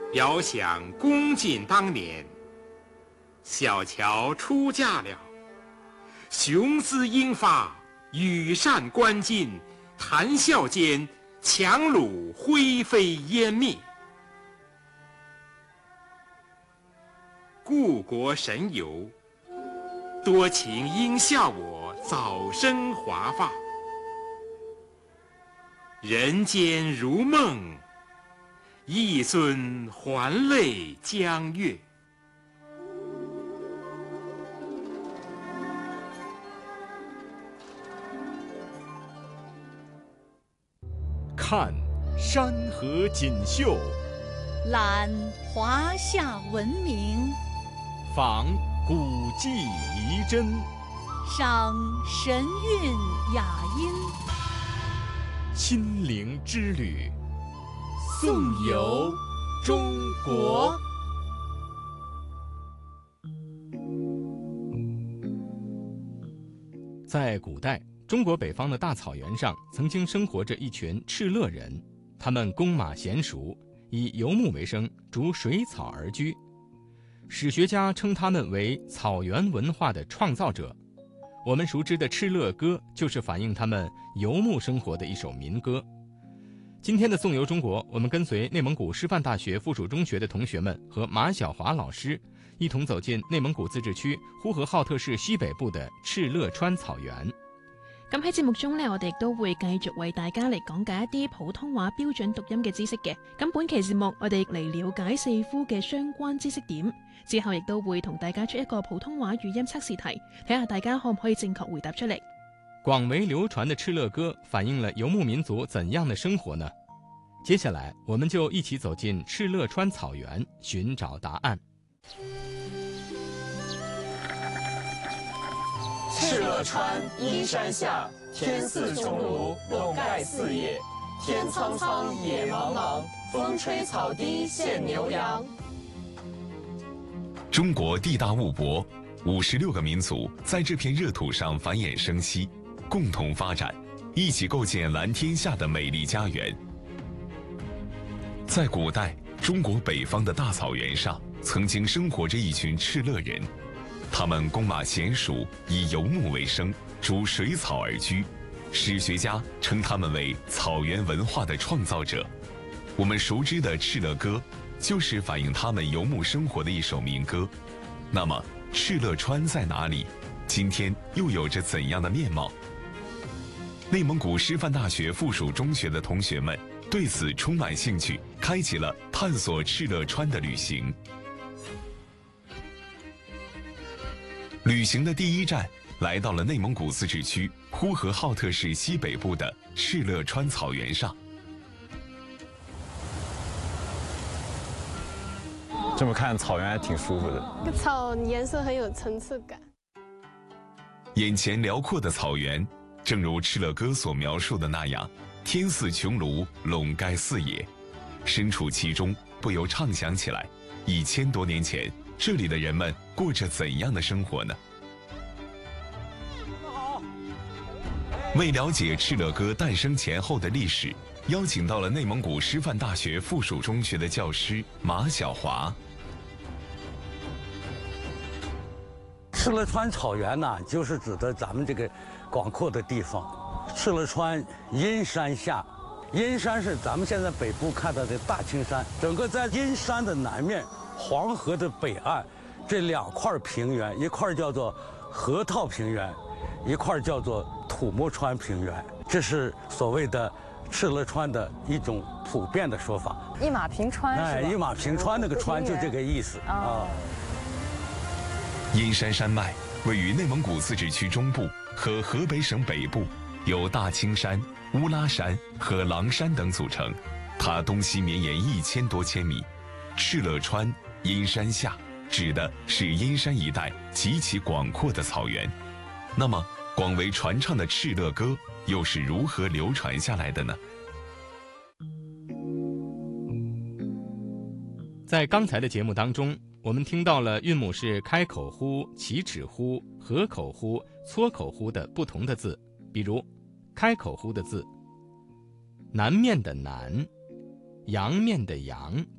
遥想公瑾当年，小乔出嫁了，雄姿英发，羽扇纶巾，谈笑间，樯橹灰飞烟灭。故国神游，多情应笑我早生华发。人间如梦，一尊还酹江月。 看山河锦绣， 览华夏文明， 访古迹遗珍， 赏神韵雅音， 心灵之旅，颂游中国。在古代，中国北方的大草原上曾经生活着一群敕勒人，他们弓马娴熟，以游牧为生，逐水草而居。史学家称他们为草原文化的创造者。我们熟知的《敕勒歌》就是反映他们游牧生活的一首民歌。今天的颂游中国，我们跟随内蒙古师范大学附属中学的同学们和马晓华老師一同走進內蒙古自治區呼和浩特市西北部的敕勒川草原。 咁喺節目中呢，我哋亦都會繼續為大家嚟講解一啲普通話標準讀音嘅知識嘅。咁本期節目我哋嚟了解四呼嘅相關知識點，之後亦都會同大家出一個普通話語音測試題，睇下大家可唔可以正確回答出嚟。 廣為流傳的敕勒歌反映了游牧民族怎樣的生活呢？接下來我們就一起走進敕勒川草原，尋找答案。 敕勒川，阴山下，天似穹庐，笼蓋四野。天蒼蒼，野茫茫，風吹草低見牛羊。 中國地大物博，56個民族在這片熱土上繁衍生息，共同發展，一起構建藍天下的美麗家園。在古代，中國北方的大草原上，曾經生活着一群敕勒人。他們弓馬嫻熟，以游牧為生，逐水草而居。史學家稱他們為草原文化的創造者。我們熟知的敕勒歌，就是反映他們游牧生活的一首民歌。那麼，敕勒川在哪裡？今天又有着怎樣的面貌？內蒙古師範大學附屬中學的同學們對此充滿興趣，開啟了探索敕勒川的旅行。旅行的第一站來到了內蒙古自治區呼和浩特市西北部的敕勒川草原上。 這麼看草原還挺舒服的， 這個草顏色很有層次感。 眼前遼闊的草原，正如敕勒歌所描述的那樣，天似穹庐，籠蓋四野。身處其中，不由暢想起來，1000多年前這裡的人們過着怎樣的生活呢？為了解敕勒歌誕生前後的歷史，邀請到了內蒙古師範大學附屬中學的教師馬曉華。 敕勒川草原呢，就是指的咱們這個廣闊的地方。敕勒川陰山下，陰山是咱們現在北部看到的大青山，整個在陰山的南面，黃河的北岸，這2塊平原，一塊叫做河套平原，一塊叫做土默川平原，這是所謂的敕勒川的一種普遍的說法。 一馬平川是吧？ 哎，一馬平川那個川就這個意思啊。 陰山山脈位於內蒙古自治區中部和河北省北部，由大青山、烏拉山和狼山等組成，它東西綿延1000多千米。敕勒川，陰山下，指的是陰山一帶極其廣闊的草原。那麼，廣為傳唱的敕勒歌又是如何流傳下來的呢？ 在剛才的節目當中，我們聽到了韻母是開口呼、起止呼、合口呼、撮口呼的不同的字。比如開口呼的字，南面的南、陽面的陽